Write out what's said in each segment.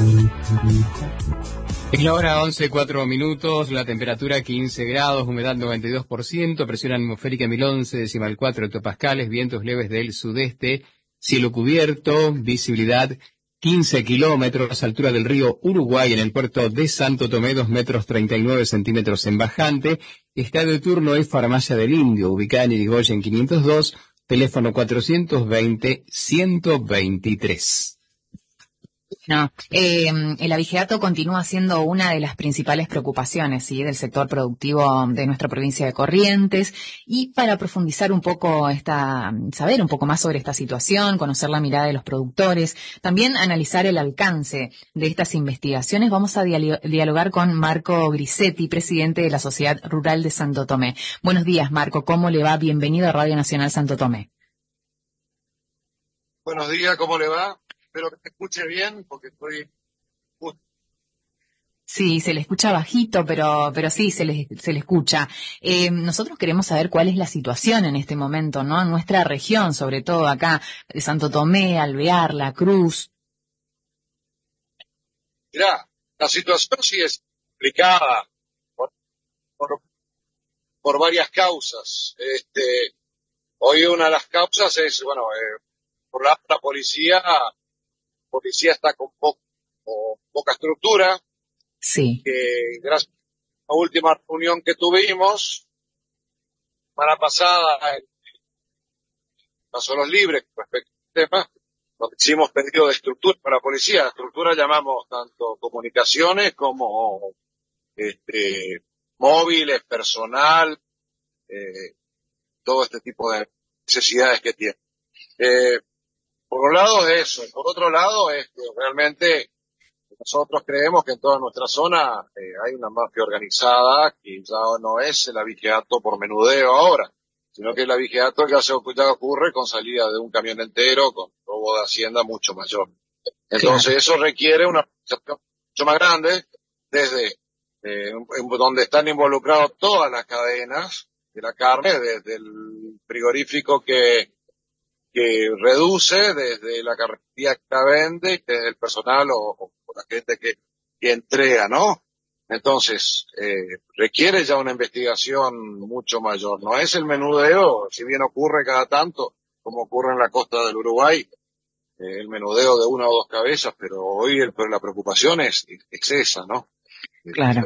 Es la hora 11:04, la temperatura 15 grados, humedad 92%, presión atmosférica 1011,4 hectopascales, vientos leves del sudeste, cielo cubierto, visibilidad 15 kilómetros, altura del río Uruguay en el puerto de Santo Tomé, 2 metros 39 centímetros en bajante. Estadio de turno es Farmacia del Indio, ubicada en Irigoyen 502, teléfono 420-123. No, el abigeato continúa siendo una de las principales preocupaciones, ¿sí?, del sector productivo de nuestra provincia de Corrientes. Y para profundizar un poco saber un poco más sobre esta situación, conocer la mirada de los productores, también analizar el alcance de estas investigaciones, vamos a dialogar con Marco Grisetti, presidente de la Sociedad Rural de Santo Tomé. Buenos días, Marco, ¿cómo le va? Bienvenido a Radio Nacional Santo Tomé. Buenos días, ¿cómo le va? Espero que te escuche bien, porque estoy... Sí, se le escucha bajito, pero sí, se le escucha. Nosotros queremos saber cuál es la situación en este momento, ¿no? En nuestra región, sobre todo acá, Santo Tomé, Alvear, La Cruz. Mirá, la situación sí es complicada por varias causas. Hoy una de las causas es, por la policía está con poca estructura. Sí. Que gracias a la última reunión que tuvimos, semana pasada, en Pasos Libres, respecto al tema, nos hicimos pedido de estructura para la policía. La estructura llamamos tanto comunicaciones como móviles, personal, todo este tipo de necesidades que tiene. Por un lado eso, por otro lado es que realmente nosotros creemos que en toda nuestra zona hay una mafia organizada que ya no es el abigeato por menudeo ahora, sino que el abigeato ya ocurre con salida de un camión entero, con robo de hacienda mucho mayor. Entonces eso requiere una organización mucho más grande, desde donde están involucradas todas las cadenas de la carne, desde el frigorífico que reduce, desde la carretilla que la vende, desde el personal o la gente que entrega, ¿no? Entonces, requiere ya una investigación mucho mayor. No es el menudeo, si bien ocurre cada tanto, como ocurre en la costa del Uruguay, el menudeo de una o dos cabezas, pero hoy la preocupación es esa, ¿no? Claro.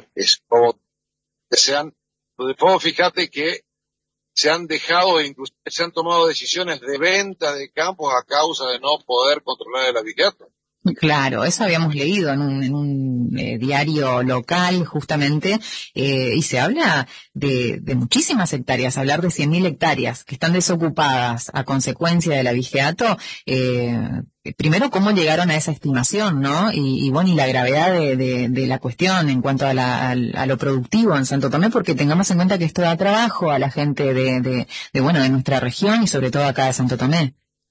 Fíjate que se han dejado, incluso se han tomado decisiones de venta de campos a causa de no poder controlar el abigeato. Claro, eso habíamos leído en un diario local justamente, y se habla de muchísimas hectáreas, hablar de 100.000 hectáreas que están desocupadas a consecuencia del abigeato. Primero, ¿cómo llegaron a esa estimación, no? Y la gravedad de la cuestión en cuanto a lo productivo en Santo Tomé, porque tengamos en cuenta que esto da trabajo a la gente de nuestra región y sobre todo acá de Santo Tomé.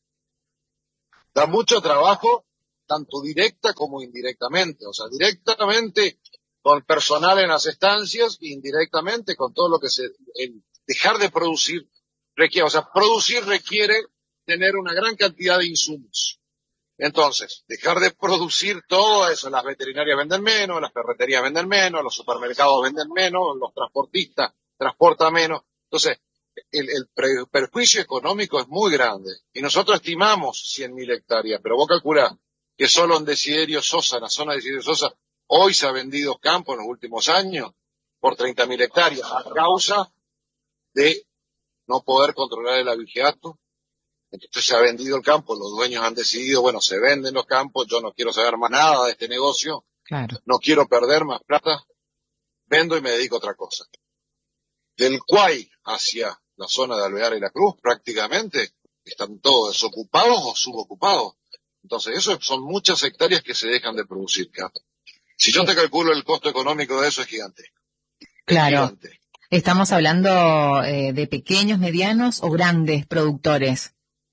Da mucho trabajo, tanto directa como indirectamente. O sea, directamente con personal en las estancias e indirectamente con todo lo que dejar de producir requiere. O sea, producir requiere tener una gran cantidad de insumos. Entonces, dejar de producir todo eso, las veterinarias venden menos, las ferreterías venden menos, los supermercados venden menos, los transportistas transportan menos. Entonces, el perjuicio económico es muy grande. Y nosotros estimamos 100.000 hectáreas, pero vos calculás que solo en Desiderio Sosa, en la zona de Desiderio Sosa, hoy se ha vendido campo en los últimos años por 30.000 hectáreas, a causa de no poder controlar el abigeato. Entonces se ha vendido el campo, los dueños han decidido, se venden los campos, yo no quiero saber más nada de este negocio, claro, no quiero perder más plata, vendo y me dedico a otra cosa. Del Cuay hacia la zona de Alvear y La Cruz prácticamente están todos desocupados o subocupados. Entonces eso son muchas hectáreas que se dejan de producir, Cato. Si yo te calculo el costo económico de eso es gigantesco. Claro. Gigante. Estamos hablando de pequeños, medianos o grandes productores.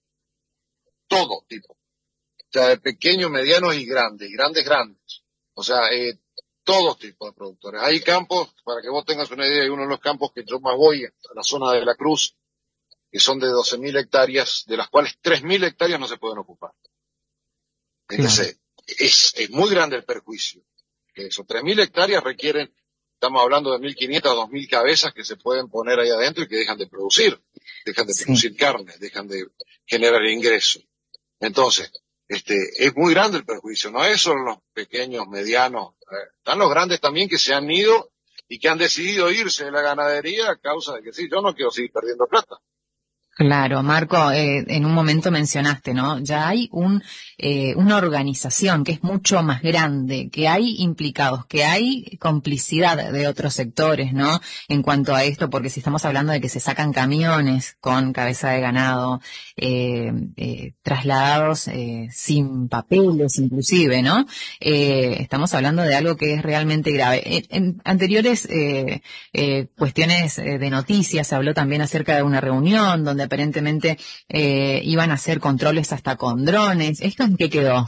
Todo tipo. O sea, de pequeños, medianos y grandes. O sea, todos tipos de productores. Hay campos, para que vos tengas una idea, hay uno de los campos que yo más voy, a la zona de La Cruz, que son de 12.000 hectáreas, de las cuales 3.000 hectáreas no se pueden ocupar. Fíjese, es muy grande el perjuicio. Eso, 3.000 hectáreas requieren, estamos hablando de 1.500 a 2.000 cabezas que se pueden poner ahí adentro y que dejan de producir carne, dejan de generar ingresos. Entonces, es muy grande el perjuicio, no es solo los pequeños, medianos, están los grandes también que se han ido y que han decidido irse de la ganadería a causa de que sí, yo no quiero seguir perdiendo plata. Claro, Marco, en un momento mencionaste, ¿no? Ya hay una organización que es mucho más grande, que hay implicados, que hay complicidad de otros sectores, ¿no? En cuanto a esto, porque si estamos hablando de que se sacan camiones con cabeza de ganado, trasladados sin papeles, inclusive, ¿no? Estamos hablando de algo que es realmente grave. En anteriores cuestiones de noticias se habló también acerca de una reunión donde aparentemente iban a hacer controles hasta con drones. ¿Esto en qué quedó?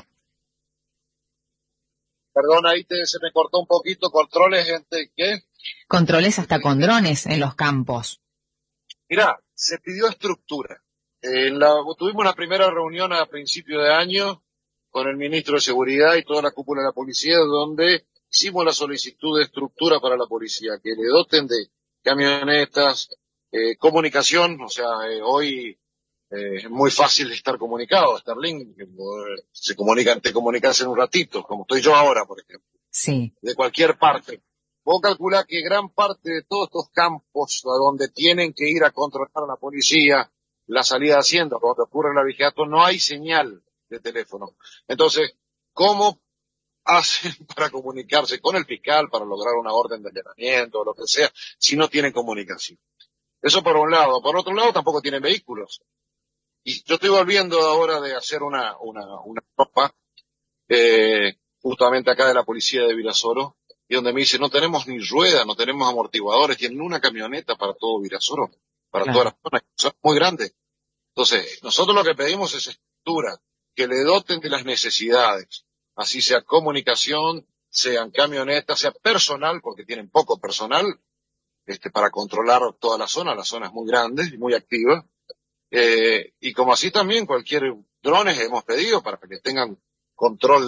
Perdón, ahí se me cortó un poquito. ¿Controles, gente? ¿Qué? Controles hasta con drones en los campos. Mirá, se pidió estructura. Tuvimos una primera reunión a principio de año con el ministro de Seguridad y toda la cúpula de la policía, donde hicimos la solicitud de estructura para la policía, que le doten de camionetas, comunicación, o sea, hoy es muy fácil estar comunicado, Starlink, te comunicas en un ratito, como estoy yo ahora, por ejemplo. Sí. De cualquier parte. Vos calculás que gran parte de todos estos campos a donde tienen que ir a controlar a la policía, la salida de Hacienda, donde ocurre el abigeato, no hay señal de teléfono. Entonces, ¿cómo hacen para comunicarse con el fiscal, para lograr una orden de allanamiento o lo que sea, si no tienen comunicación? Eso por un lado. Por otro lado, tampoco tienen vehículos. Y yo estoy volviendo ahora de hacer una tropa, justamente acá de la policía de Virasoro, y donde me dice, no tenemos ni ruedas, no tenemos amortiguadores, tienen una camioneta para todo Virasoro, para todas las zonas, son muy grandes. Entonces, nosotros lo que pedimos es estructura, que le doten de las necesidades, así sea comunicación, sean camionetas, sea personal, porque tienen poco personal, para controlar toda la zona es muy grande y muy activa, y como así también cualquier drones hemos pedido para que tengan control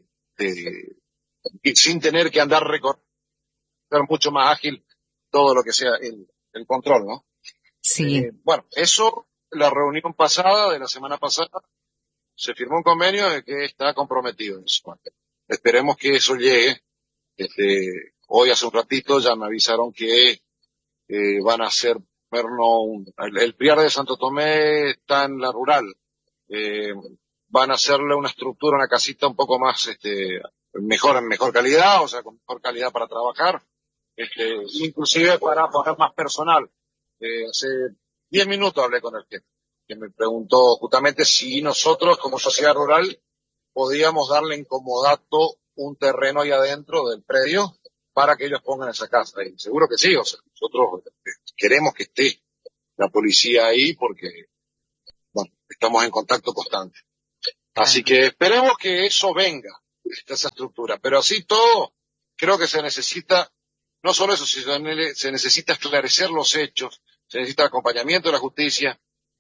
sin tener que andar ser mucho más ágil todo lo que sea el control, ¿no? Sí. Bueno, eso, la reunión pasada, de la semana pasada, se firmó un convenio de que está comprometido en eso. Esperemos que eso llegue. Hoy hace un ratito ya me avisaron que van a hacer el Priar de Santo Tomé está en la rural. Van a hacerle una estructura, una casita un poco más, en mejor calidad, o sea, con mejor calidad para trabajar, inclusive para poner más personal. Hace 10 minutos hablé con el jefe, que me preguntó justamente si nosotros, como sociedad rural, podíamos darle en comodato un terreno ahí adentro del predio para que ellos pongan esa casa. Y seguro que sí, o sea, nosotros queremos que esté la policía ahí porque, bueno, estamos en contacto constante. Así que esperemos que eso venga, esa estructura. Pero así todo, creo que se necesita, no solo eso, sino se necesita esclarecer los hechos, se necesita acompañamiento de la justicia,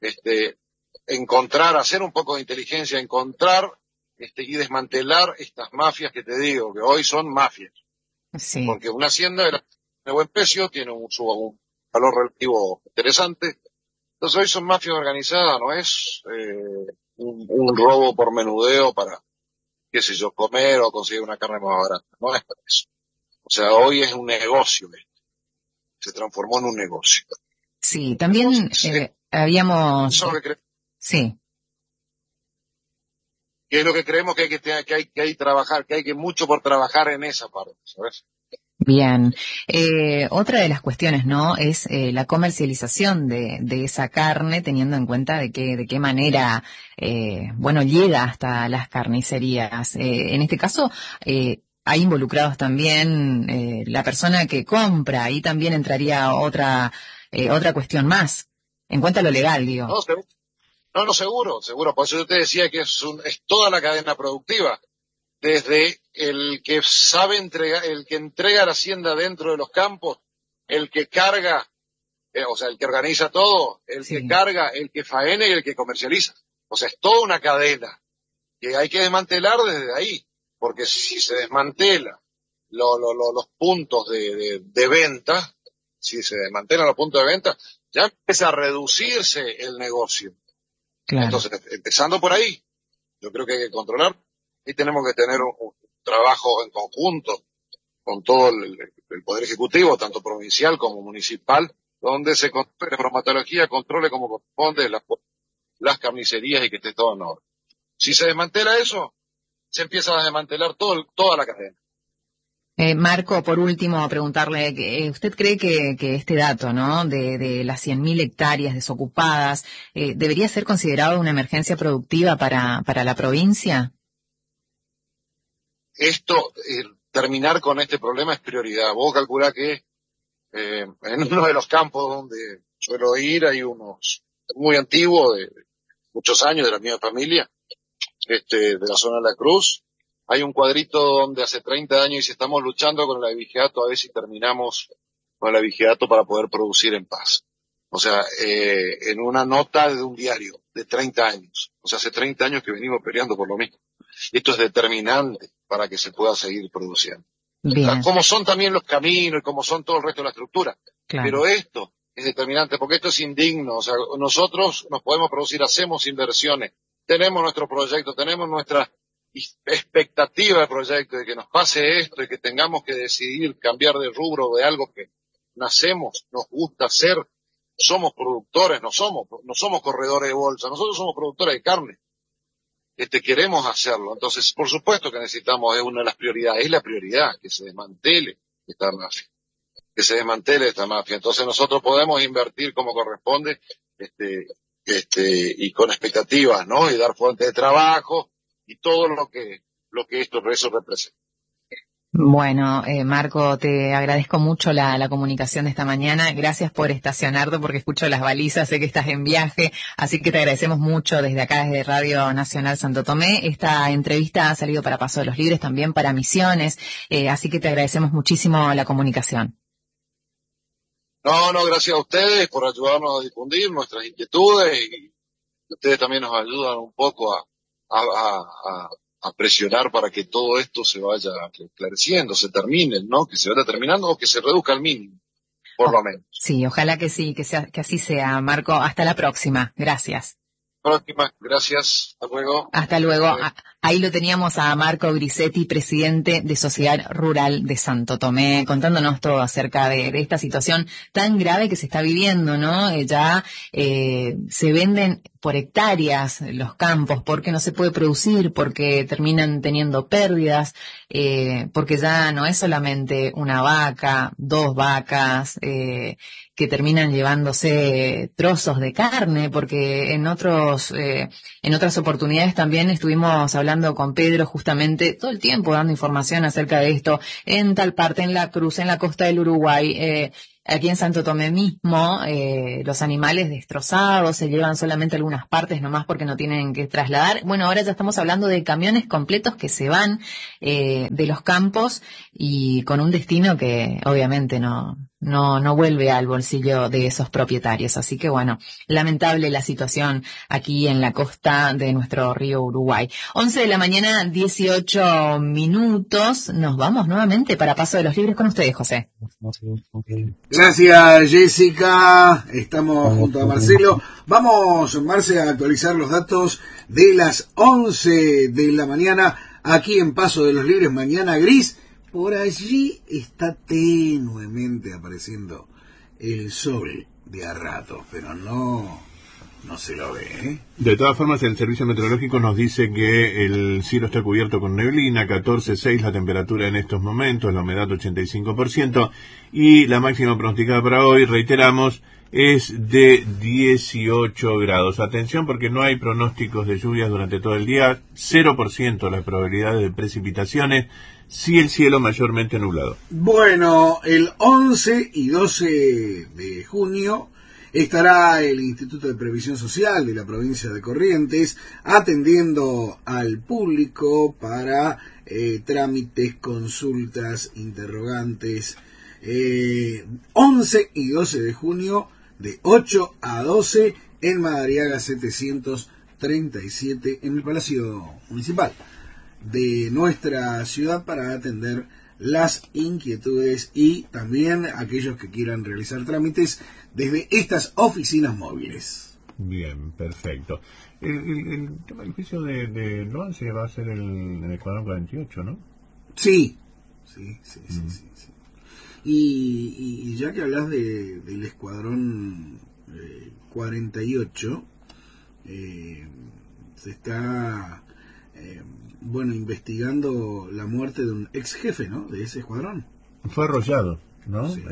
hacer un poco de inteligencia, encontrar y desmantelar estas mafias que te digo, que hoy son mafias. Sí. Porque una hacienda de buen precio tiene un valor relativo interesante. Entonces hoy son mafias organizadas, no es un robo por menudeo para, qué sé yo, comer o conseguir una carne más barata. No es para eso. O sea, hoy es un negocio. Se transformó en un negocio. Sí, también habíamos... Eso es lo que sí. Que es lo que creemos que hay que trabajar, que hay que mucho por trabajar en esa parte, ¿sabes? Bien. Otra de las cuestiones, ¿no? Es la comercialización de esa carne, teniendo en cuenta de qué manera, llega hasta las carnicerías. En este caso, hay involucrados también la persona que compra. Ahí también entraría otra cuestión más, en cuanto a lo legal, digo. No, seguro. Por eso yo te decía que es toda la cadena productiva. Desde el que sabe entregar, el que entrega la hacienda dentro de los campos, el que carga, o sea, el que organiza todo, el que carga, el que faena y el que comercializa. O sea, es toda una cadena que hay que desmantelar desde ahí. porque si se desmantela los puntos de venta, si se desmantelan los puntos de venta, ya empieza a reducirse el negocio. Claro. Entonces, empezando por ahí, yo creo que hay que controlar y tenemos que tener un trabajo en conjunto con todo el Poder Ejecutivo, tanto provincial como municipal, donde se controle la bromatología, controle como corresponde las carnicerías y que esté todo en orden. Si se desmantela eso, se empieza a desmantelar toda la cadena. Marco, por último, preguntarle, ¿usted cree que este dato, ¿no?, de las 100.000 hectáreas desocupadas, debería ser considerado una emergencia productiva para la provincia? Terminar con este problema es prioridad. Vos calculá que en uno de los campos donde suelo ir hay unos muy antiguos, de muchos años, de la misma familia, de la zona de la Cruz. Hay un cuadrito donde hace 30 años y estamos luchando con el abigeato a ver si terminamos con el abigeato para poder producir en paz. O sea, en una nota de un diario de 30 años. O sea, hace 30 años que venimos peleando por lo mismo. Esto es determinante para que se pueda seguir produciendo. Bien. Como son también los caminos y como son todo el resto de la estructura. Claro. Pero esto es determinante porque esto es indigno. O sea, nosotros nos podemos producir, hacemos inversiones, tenemos nuestro proyecto, tenemos nuestra expectativa de proyecto, de que nos pase esto y que tengamos que decidir cambiar de rubro de algo que nacemos, nos gusta hacer. Somos productores, no somos corredores de bolsa, nosotros somos productores de carne. Queremos hacerlo. Entonces, por supuesto que necesitamos, es una de las prioridades, es la prioridad, que se desmantele esta mafia. Que se desmantele esta mafia. Entonces nosotros podemos invertir como corresponde, y con expectativas, ¿no? Y dar fuentes de trabajo y todo lo que eso representa. Bueno, Marco, te agradezco mucho la comunicación de esta mañana. Gracias por estacionarte porque escucho las balizas, sé que estás en viaje, así que te agradecemos mucho desde acá, desde Radio Nacional Santo Tomé. Esta entrevista ha salido para Paso de los Libres, también para Misiones, así que te agradecemos muchísimo la comunicación. No, gracias a ustedes por ayudarnos a difundir nuestras inquietudes y ustedes también nos ayudan un poco a presionar para que todo esto se vaya esclareciendo, se termine, ¿no? Que se vaya terminando o que se reduzca al mínimo, por lo menos. Sí, ojalá que sí, que así sea, Marco. Hasta la próxima. Gracias. Próxima, gracias. Hasta luego. Hasta luego. Ahí lo teníamos a Marco Grisetti, presidente de Sociedad Rural de Santo Tomé, contándonos todo acerca de esta situación tan grave que se está viviendo, ¿no? Ya se venden por hectáreas los campos porque no se puede producir, porque terminan teniendo pérdidas, porque ya no es solamente una vaca, 2 vacas, que terminan llevándose trozos de carne, porque en otras oportunidades también estuvimos hablando con Pedro justamente todo el tiempo dando información acerca de esto en tal parte, en la Cruz, en la costa del Uruguay, aquí en Santo Tomé mismo, los animales destrozados, se llevan solamente algunas partes nomás porque no tienen que trasladar. Bueno, ahora ya estamos hablando de camiones completos que se van de los campos y con un destino que obviamente no vuelve al bolsillo de esos propietarios. Así que bueno, lamentable la situación aquí en la costa de nuestro río Uruguay. 11 de la mañana, 18 minutos. Nos vamos nuevamente para Paso de los Libres con ustedes, José. Gracias, Jessica. Estamos junto a Marcelo. Vamos, Marce, a actualizar los datos de las 11 de la mañana aquí en Paso de los Libres. Mañana gris. Por allí está tenuemente apareciendo el sol de a ratos, pero no se lo ve, ¿eh? De todas formas, el servicio meteorológico nos dice que el cielo está cubierto con neblina, 14,6 la temperatura en estos momentos, la humedad 85%, y la máxima pronosticada para hoy, reiteramos, es de 18 grados. Atención porque no hay pronósticos de lluvias durante todo el día, 0% las probabilidades de precipitaciones, sí el cielo mayormente nublado. Bueno, el 11 y 12 de junio estará el Instituto de Previsión Social de la provincia de Corrientes atendiendo al público para trámites, consultas, interrogantes. 11 y 12 de junio de 8 a 12 en Madariaga 737 en el Palacio Municipal. de nuestra ciudad para atender las inquietudes y también aquellos que quieran realizar trámites desde estas oficinas móviles. Bien, perfecto. El tema del juicio de Nuance va a ser en el Escuadrón 48, ¿no? Sí. Y ya que hablas del Escuadrón 48, se está investigando la muerte de un ex jefe, ¿no?, de ese escuadrón. Fue arrollado, ¿no? Sí.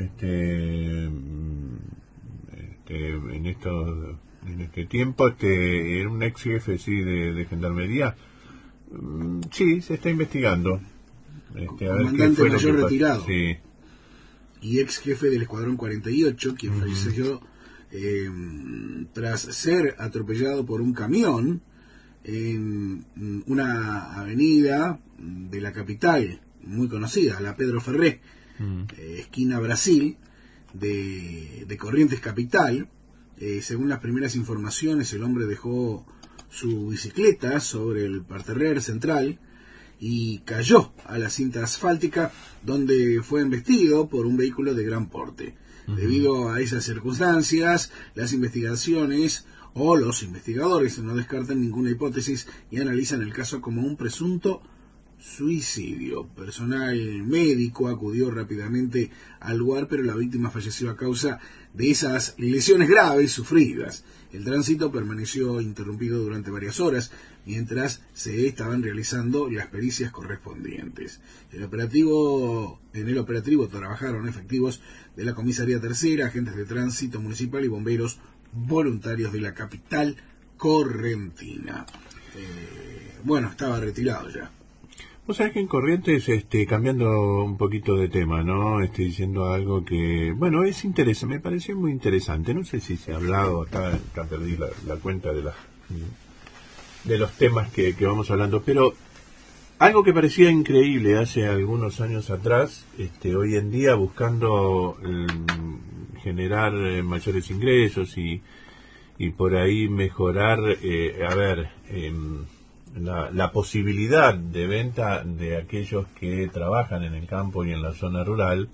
En este tiempo, era un ex jefe, sí, de gendarmería. Sí, se está investigando. A ver Comandante qué fue mayor lo que retirado. Sí. Y ex jefe del Escuadrón 48, quien falleció tras ser atropellado por un camión en una avenida de la capital, muy conocida, la Pedro Ferré, esquina Brasil, de Corrientes Capital. Según las primeras informaciones, el hombre dejó su bicicleta sobre el parterrer central y cayó a la cinta asfáltica, donde fue embestido por un vehículo de gran porte. Debido a esas circunstancias, las investigaciones o los investigadores no descartan ninguna hipótesis y analizan el caso como un presunto suicidio. Personal médico acudió rápidamente al lugar, pero la víctima falleció a causa de esas lesiones graves sufridas. El tránsito permaneció interrumpido durante varias horas mientras se estaban realizando las pericias correspondientes. En el operativo trabajaron efectivos de la Comisaría Tercera, agentes de tránsito municipal y bomberos voluntarios de la capital correntina. Estaba retirado ya. Vos sabés que en Corrientes, cambiando un poquito de tema, ¿no? Diciendo algo que, es interesante, me pareció muy interesante. No sé si se ha hablado, acá perdí la cuenta de los temas que vamos hablando, pero algo que parecía increíble hace algunos años atrás, hoy en día buscando generar mayores ingresos y por ahí mejorar, la posibilidad de venta de aquellos que trabajan en el campo y en la zona rural.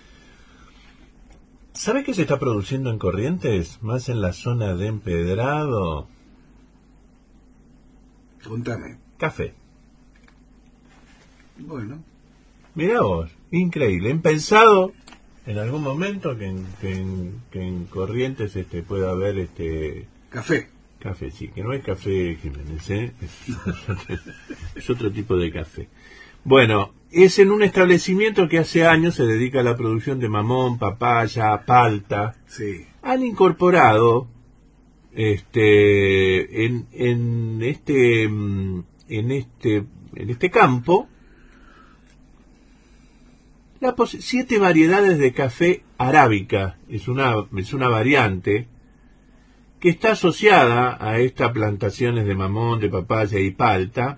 ¿Sabe qué se está produciendo en Corrientes? Más en la zona de Empedrado. Contame. Café. Bueno. Mirá vos, increíble. ¿Han pensado en algún momento que en Corrientes pueda haber café? Café, sí, que no es café Jiménez, es otro tipo de café. Bueno, es en un establecimiento que hace años se dedica a la producción de mamón, papaya, palta. Sí. Han incorporado en este campo 7 variedades de café arábica. Es una variante que está asociada a estas plantaciones de mamón, de papaya y palta.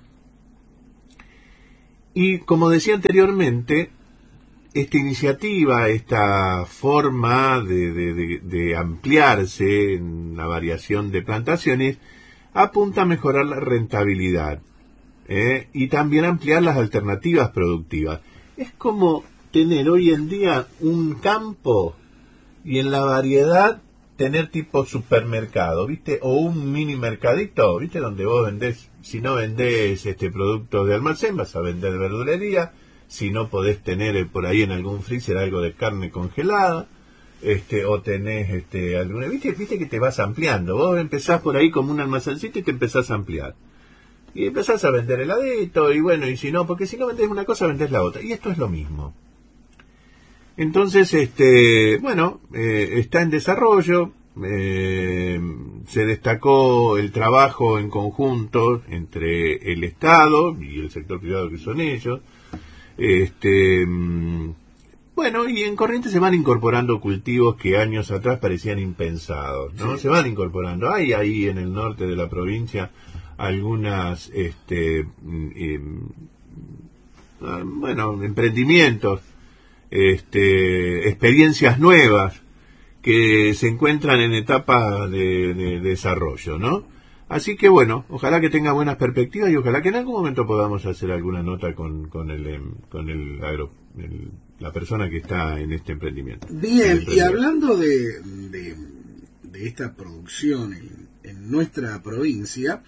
Y como decía anteriormente, esta iniciativa, esta forma de ampliarse en la variación de plantaciones, apunta a mejorar la rentabilidad y también ampliar las alternativas productivas. Es como tener hoy en día un campo y en la variedad tener tipo supermercado, ¿viste? O un mini mercadito, ¿viste? Donde vos vendés, si no vendés productos de almacén, vas a vender verdulería. Si no, podés tener por ahí en algún freezer algo de carne congelada, o tenés alguna, ¿viste que te vas ampliando? Vos empezás por ahí como un almacencito y te empezás a ampliar. Y empezás a vender heladito, y si no, porque si no vendés una cosa, vendés la otra. Y esto es lo mismo. Entonces, está en desarrollo. Se destacó el trabajo en conjunto entre el Estado y el sector privado, que son ellos. Y en Corrientes se van incorporando cultivos que años atrás parecían impensados, ¿no? Sí. Se van incorporando. Hay ahí en el norte de la provincia algunas, emprendimientos, experiencias nuevas que se encuentran en etapa de desarrollo, ¿no? Así que bueno, ojalá que tenga buenas perspectivas y ojalá que en algún momento podamos hacer alguna nota con la persona que está en este emprendimiento. Bien, y hablando de esta producción en nuestra provincia,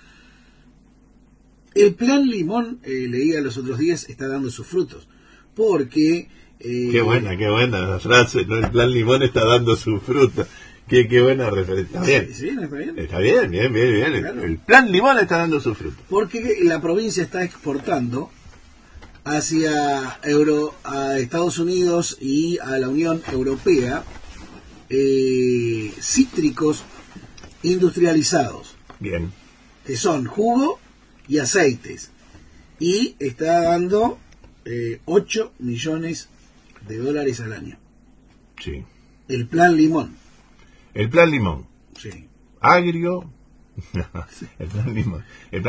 el Plan Limón, leía los otros días, está dando sus frutos, porque... Qué buena la frase, ¿no? El Plan Limón está dando sus frutos. Qué buena referencia. Está bien. Sí, está bien. Está bien. Claro. El Plan Limón está dando sus frutos. Porque la provincia está exportando hacia a Estados Unidos y a la Unión Europea cítricos industrializados. Bien. Que son jugo y aceites. Y está dando 8 millones de dólares al año. Sí. El Plan Limón. El Plan Limón. Sí. Agrio. El Plan Limón.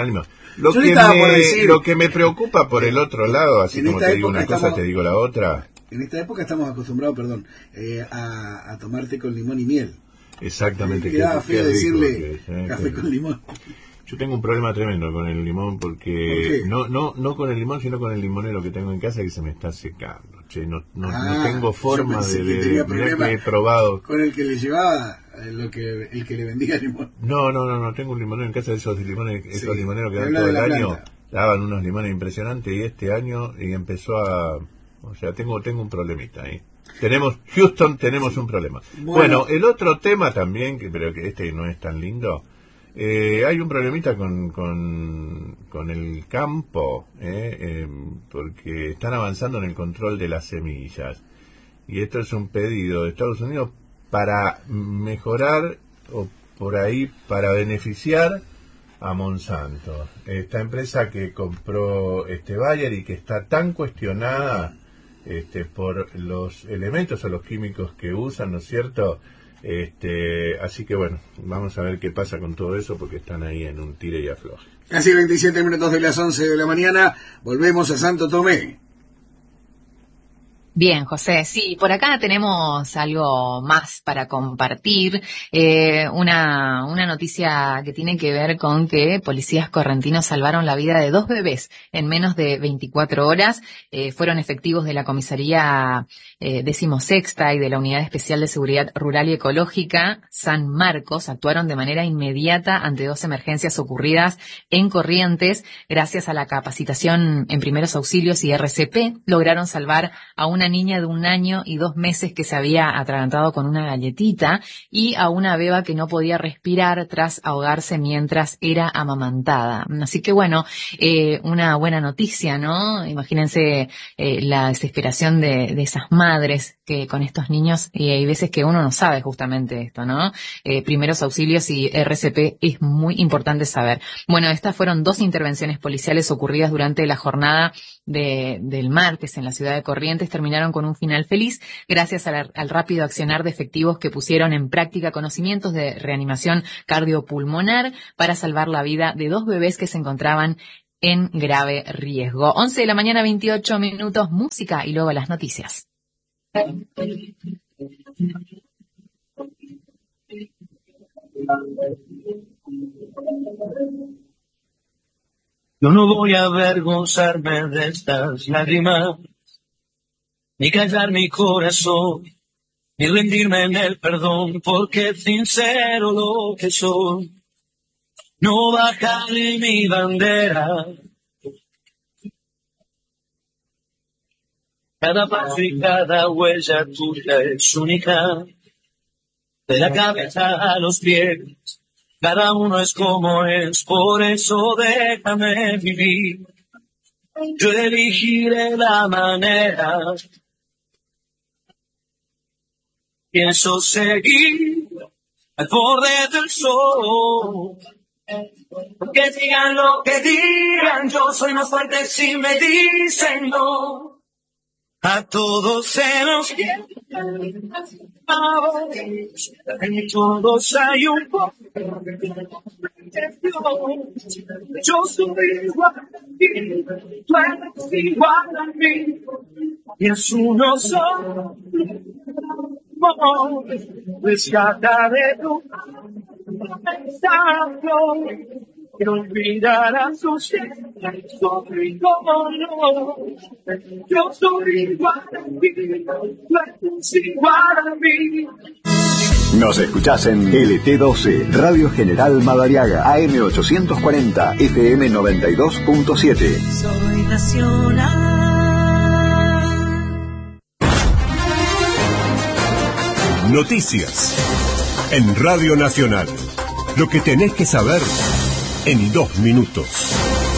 Lo que me preocupa por el otro lado, así como te digo una cosa, te digo la otra. En esta época estamos acostumbrados, a tomar té con limón y miel. Exactamente. Quedaba feo decirle café con limón. Yo tengo un problema tremendo con el limón porque no con el limón, sino con el limonero que tengo en casa que se me está secando. Che, no tengo forma de mirá que he probado. Con el que le llevaba el que le vendía limón. No, tengo un limonero en casa de esos limoneros que dan todo el año. Daban unos limones impresionantes y este año empezó a... O sea, tengo un problemita ahí. Houston, tenemos un problema. Bueno, el otro tema también, pero que este no es tan lindo... hay un problemita con el campo, porque están avanzando en el control de las semillas. Y esto es un pedido de Estados Unidos para mejorar o por ahí para beneficiar a Monsanto. Esta empresa que compró Bayer y que está tan cuestionada por los elementos o los químicos que usan, ¿no es cierto? Así que bueno, vamos a ver qué pasa con todo eso porque están ahí en un tire y afloje. Casi 27 minutos de las 11 de la mañana, volvemos a Santo Tomé. Bien, José, sí, por acá tenemos algo más para compartir, una noticia que tiene que ver con que policías correntinos salvaron la vida de 2 bebés en menos de 24 horas, fueron efectivos de la comisaría 16ª y de la Unidad Especial de Seguridad Rural y Ecológica San Marcos, actuaron de manera inmediata ante 2 emergencias ocurridas en Corrientes, gracias a la capacitación en primeros auxilios y RCP, lograron salvar a una niña de 1 año y 2 meses que se había atragantado con una galletita y a una beba que no podía respirar tras ahogarse mientras era amamantada. Así que bueno, una buena noticia, ¿no? Imagínense la desesperación de esas madres que con estos niños, y hay veces que uno no sabe justamente esto, ¿no? Primeros auxilios y RCP es muy importante saber. Bueno, estas fueron 2 intervenciones policiales ocurridas durante la jornada del martes en la ciudad de Corrientes, terminaron con un final feliz gracias al rápido accionar de efectivos que pusieron en práctica conocimientos de reanimación cardiopulmonar para salvar la vida de 2 bebés que se encontraban en grave riesgo. 11 de la mañana, 28 minutos, música y luego las noticias. Yo no voy a avergonzarme de estas lágrimas, ni callar mi corazón, ni rendirme en el perdón, porque es sincero lo que soy. No bajaré mi bandera, cada paso y cada huella tuya es única, de la cabeza a los pies. Cada uno es como es, por eso déjame vivir. Yo elegiré la manera. Pienso seguir al borde del sol. Que digan lo que digan, yo soy más fuerte si me dicen no. A todos se nos quiere, en todos hay un poco. Yo soy igual a ti, tú eres igual a mí, y es uno solo. Rescata de tu pensarlo, que olvidará su ser, soy como no, yo soy igual a mí, tú eres igual a mí. Nos escuchás en LT12, Radio General Madariaga, AM 840, FM 92.7. Soy nacional. Noticias en Radio Nacional. Lo que tenés que saber en 2 minutos.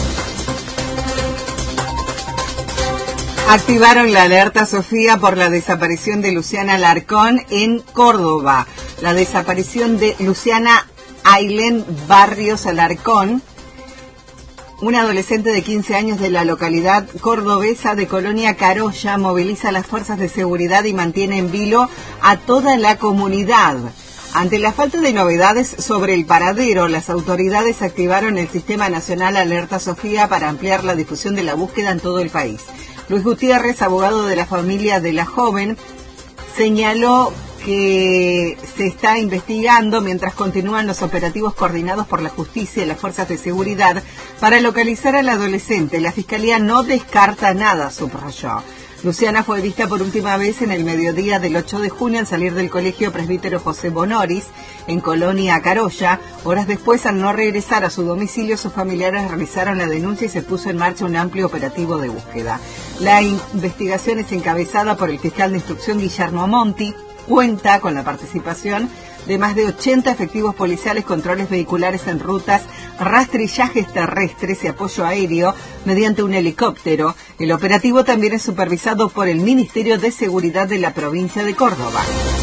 Activaron la alerta Sofía por la desaparición de Luciana Alarcón en Córdoba. La desaparición de Luciana Ailén Barrios Alarcón, una adolescente de 15 años de la localidad cordobesa de Colonia Carolla, moviliza las fuerzas de seguridad y mantiene en vilo a toda la comunidad. Ante la falta de novedades sobre el paradero, las autoridades activaron el Sistema Nacional Alerta Sofía para ampliar la difusión de la búsqueda en todo el país. Luis Gutiérrez, abogado de la familia de la joven, señaló que se está investigando mientras continúan los operativos coordinados por la justicia y las fuerzas de seguridad para localizar al adolescente. La Fiscalía no descarta nada, subrayó. Luciana fue vista por última vez en el mediodía del 8 de junio al salir del colegio presbítero José Bonoris, en Colonia Carolla. Horas después, al no regresar a su domicilio, sus familiares realizaron la denuncia y se puso en marcha un amplio operativo de búsqueda. La investigación es encabezada por el fiscal de instrucción Guillermo Monti. Cuenta con la participación de más de 80 efectivos policiales, controles vehiculares en rutas, rastrillajes terrestres y apoyo aéreo mediante un helicóptero. El operativo también es supervisado por el Ministerio de Seguridad de la provincia de Córdoba.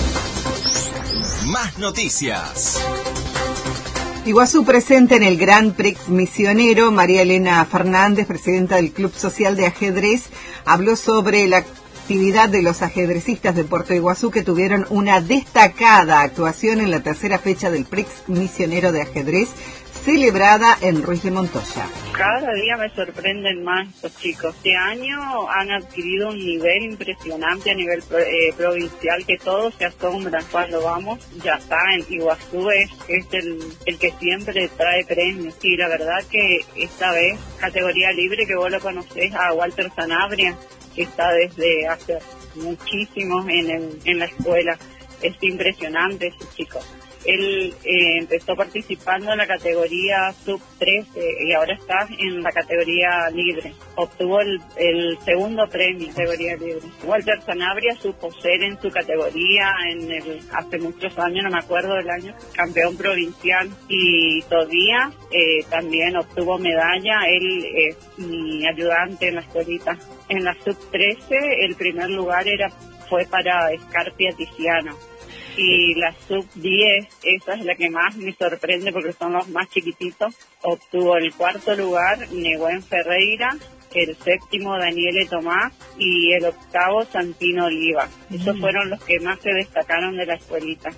Más noticias. Iguazú presente en el Grand Prix Misionero. María Elena Fernández, presidenta del Club Social de Ajedrez, habló sobre la actividad de los ajedrecistas de Puerto Iguazú, que tuvieron una destacada actuación en la tercera fecha del Prix Misionero de Ajedrez, celebrada en Ruiz de Montoya. Cada día me sorprenden más estos chicos. Este año han adquirido un nivel impresionante a nivel provincial, que todos se asombran cuando vamos. Ya está, en Iguazú es el que siempre trae premios. Y la verdad que esta vez, categoría libre, que vos lo conocés, a Walter Sanabria, que está desde hace muchísimo en la escuela. Es impresionante ese chico. Él empezó participando en la categoría sub-13 y ahora está en la categoría libre. Obtuvo el segundo premio, categoría libre. Walter Sanabria supo ser en su categoría hace muchos años, no me acuerdo del año, campeón provincial, y todavía también obtuvo medalla. Él es mi ayudante en la escuelita. En la sub-13 el primer lugar fue para Scarpia Tiziano. Y la sub-10, esa es la que más me sorprende porque son los más chiquititos. Obtuvo el cuarto lugar Neguen Ferreira, el séptimo Daniele Tomás y el octavo Santino Oliva. Esos fueron los que más se destacaron de la escuelita.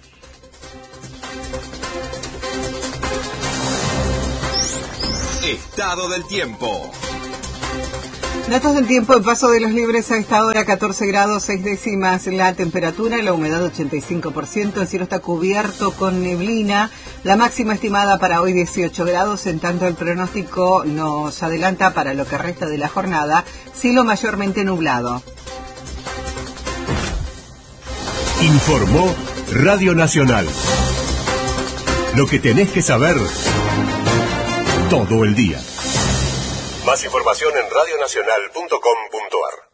Estado del tiempo. Datos del tiempo en Paso de los Libres a esta hora, 14 grados 6 décimas la temperatura, la humedad 85%, el cielo está cubierto con neblina, la máxima estimada para hoy 18 grados, en tanto el pronóstico nos adelanta para lo que resta de la jornada, cielo mayormente nublado. Informó Radio Nacional. Lo que tenés que saber todo el día. Más información en radionacional.com.ar.